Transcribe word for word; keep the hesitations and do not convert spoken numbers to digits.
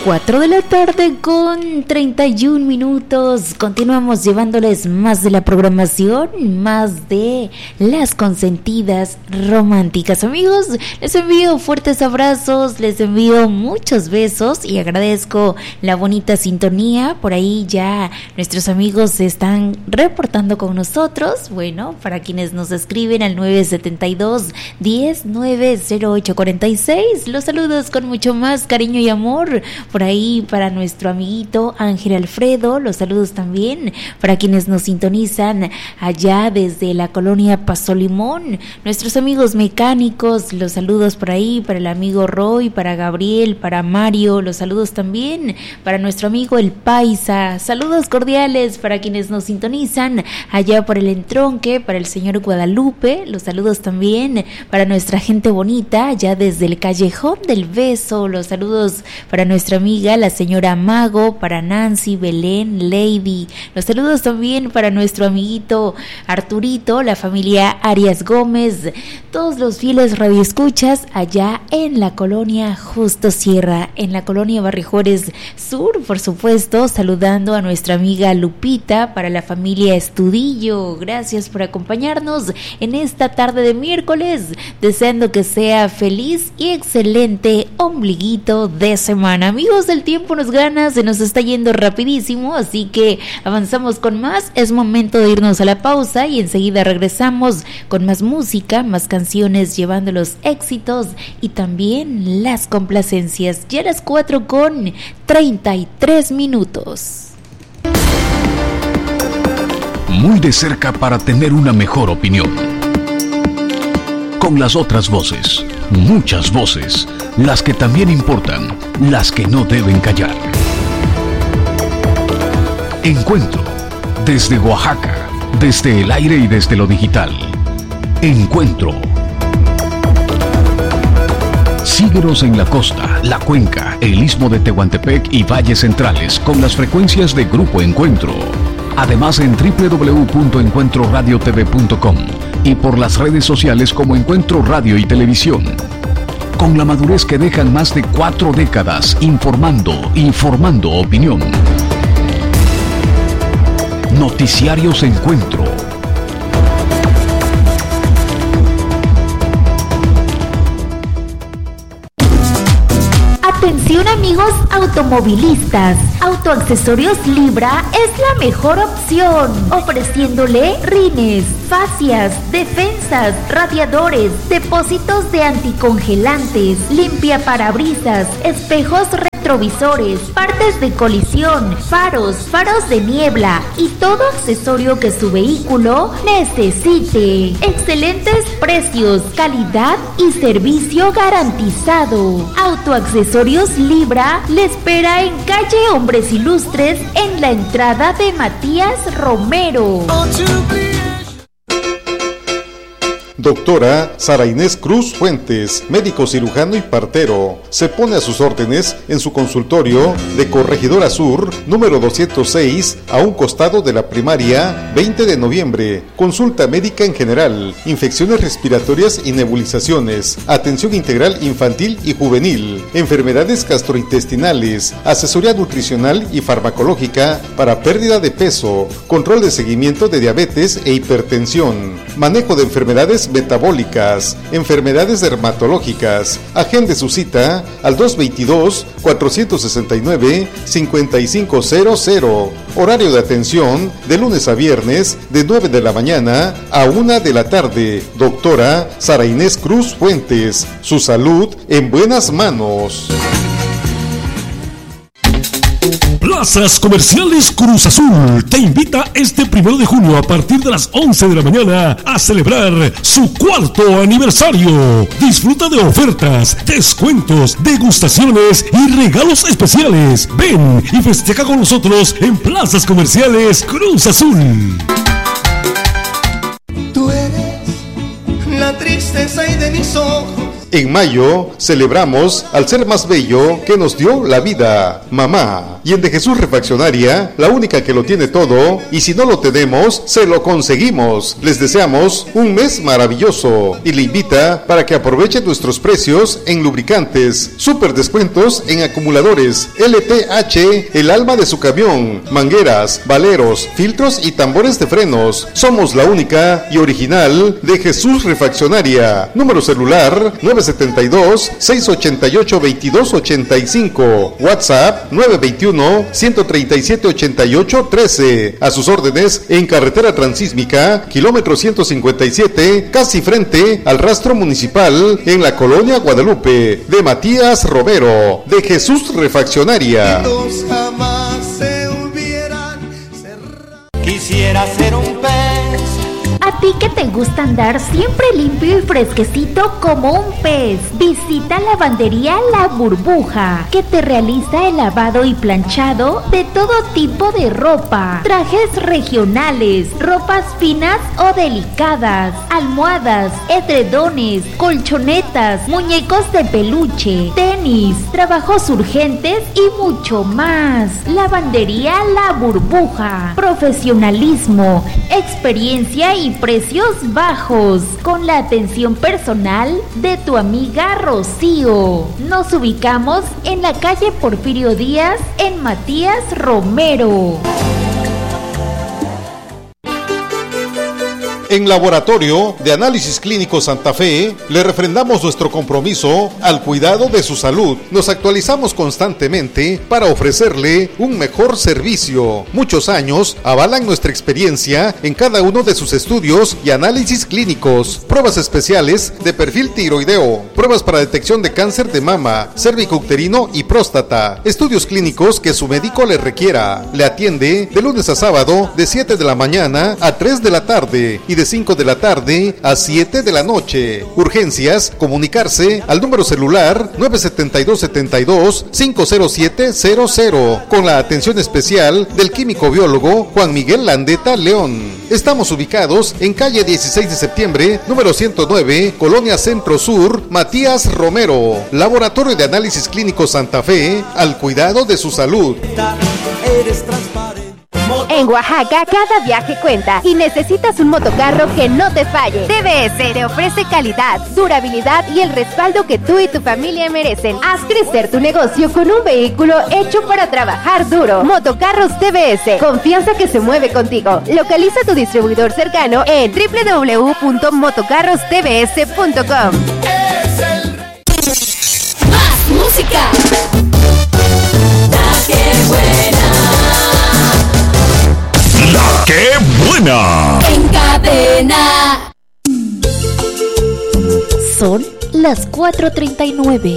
cuatro de la tarde con treinta y un minutos. Continuamos llevándoles más de la programación, más de las consentidas románticas. Amigos, les envío fuertes abrazos, les envío muchos besos y agradezco la bonita sintonía. Por ahí ya nuestros amigos se están reportando con nosotros. Bueno, para quienes nos escriben al nueve siete dos, diez, nueve cero ocho cuarenta y seis, los saludos con mucho más cariño y amor. Por ahí para nuestro amiguito Ángel Alfredo, los saludos también para quienes nos sintonizan allá desde la colonia Paso Limón, nuestros amigos mecánicos, los saludos por ahí para el amigo Roy, para Gabriel, para Mario, los saludos también para nuestro amigo El Paisa, saludos cordiales para quienes nos sintonizan allá por el Entronque, para el señor Guadalupe, los saludos también para nuestra gente bonita allá desde el Callejón del Beso, los saludos para nuestra amiga la señora Mago, para Nancy, Belén, Lady, los saludos también para nuestro amiguito Arturito, la familia Arias Gómez, todos los fieles radioescuchas allá en la colonia Justo Sierra, en la colonia Barrijores Sur, por supuesto, saludando a nuestra amiga Lupita, para la familia Estudillo, gracias por acompañarnos en esta tarde de miércoles, deseando que sea feliz y excelente ombliguito de semana. Amigos, el tiempo nos gana, se nos está yendo rapidísimo, así que avanzamos con más. Es momento de irnos a la pausa y enseguida regresamos con más música, más canciones llevando los éxitos y también las complacencias. Ya a las cuatro con treinta y tres minutos. Muy de cerca para tener una mejor opinión. Con las otras voces, muchas voces, las que también importan, las que no deben callar. Encuentro, desde Oaxaca, desde el aire y desde lo digital. Encuentro. Síguenos en la costa, la cuenca, el istmo de Tehuantepec y valles centrales con las frecuencias de Grupo Encuentro. Además en doble u doble u doble u punto encuentro radio t v punto com y por las redes sociales como Encuentro Radio y Televisión. Con la madurez que dejan más de cuatro décadas informando y formando opinión. Noticiarios Encuentro. Atención amigos automovilistas, Autoaccesorios Libra es la mejor opción, ofreciéndole rines, fascias, defensas, radiadores, depósitos de anticongelantes, limpia parabrisas, espejos retrovisores, partes de colisión, faros, faros de niebla y todo accesorio que su vehículo necesite. Excelentes precios, calidad y servicio garantizado. Autoaccesorios Libra le espera en calle Hombres Ilustres en la entrada de Matías Romero. Doctora Sara Inés Cruz Fuentes, médico cirujano y partero, se pone a sus órdenes en su consultorio de Corregidora Sur, número doscientos seis, a un costado de la primaria, veinte de noviembre. Consulta médica en general, infecciones respiratorias y nebulizaciones, atención integral infantil y juvenil, enfermedades gastrointestinales, asesoría nutricional y farmacológica para pérdida de peso, control de seguimiento de diabetes e hipertensión, manejo de enfermedades metabólicas, enfermedades dermatológicas. Agende su cita al dos veintidós, cuatrocientos sesenta y nueve, cincuenta y cinco cero cero. Horario de atención de lunes a viernes de nueve de la mañana a una de la tarde. Doctora Sara Inés Cruz Fuentes, su salud en buenas manos. Plazas Comerciales Cruz Azul te invita este primero de junio a partir de las once de la mañana a celebrar su cuarto aniversario. Disfruta de ofertas, descuentos, degustaciones y regalos especiales. Ven y festeja con nosotros en Plazas Comerciales Cruz Azul. Tú eres la tristeza y de mis ojos, En mayo celebramos al ser más bello que nos dio la vida, mamá. Y en De Jesús Refaccionaria, la única que lo tiene todo, y si no lo tenemos, se lo conseguimos. Les deseamos un mes maravilloso y le invita para que aproveche nuestros precios en lubricantes, super descuentos en acumuladores, L T H, el alma de su camión, mangueras, valeros, filtros y tambores de frenos. Somos la única y original De Jesús Refaccionaria. Número celular nueve siete dos, seis ocho ocho, dos dos ocho cinco. WhatsApp nueve dos uno, uno uno tres siete, ocho ocho uno tres. A sus órdenes en carretera transísmica, kilómetro ciento cincuenta y siete, casi frente al rastro municipal, en la colonia Guadalupe. De Matías Romero, De Jesús Refaccionaria. Quisiera ser un pez. A ti que te gusta andar siempre limpio y fresquecito como un pez, visita Lavandería La Burbuja, que te realiza el lavado y planchado de todo tipo de ropa, trajes regionales, ropas finas o delicadas, almohadas, edredones, colchonetas, muñecos de peluche, tenis, trabajos urgentes y mucho más. Lavandería La Burbuja, profesionalismo, experiencia y precios bajos, con la atención personal de tu amiga Rocío. Nos ubicamos en la calle Porfirio Díaz, en Matías Romero. En Laboratorio de Análisis Clínico Santa Fe, le refrendamos nuestro compromiso al cuidado de su salud. Nos actualizamos constantemente para ofrecerle un mejor servicio. Muchos años avalan nuestra experiencia en cada uno de sus estudios y análisis clínicos. Pruebas especiales de perfil tiroideo, pruebas para detección de cáncer de mama, cervicouterino y próstata. Estudios clínicos que su médico le requiera. Le atiende de lunes a sábado de siete de la mañana a tres de la tarde y de cinco de la tarde a siete de la noche. Urgencias, comunicarse al número celular nueve siete dos, siete dos, cinco cero siete cero cero con la atención especial del químico biólogo Juan Miguel Landeta León. Estamos ubicados en calle dieciséis de septiembre, número ciento nueve, Colonia Centro Sur, Matías Romero. Laboratorio de Análisis Clínico Santa Fe, al cuidado de su salud. Eres transparente. En Oaxaca, cada viaje cuenta y necesitas un motocarro que no te falle. T V S te ofrece calidad, durabilidad y el respaldo que tú y tu familia merecen. Haz crecer tu negocio con un vehículo hecho para trabajar duro. Motocarros T V S, confianza que se mueve contigo. Localiza tu distribuidor cercano en doble u doble u doble u punto motocarros t v s punto com. Más música. La que buena. ¡La qué buena! En cadena. Son las cuatro treinta y nueve.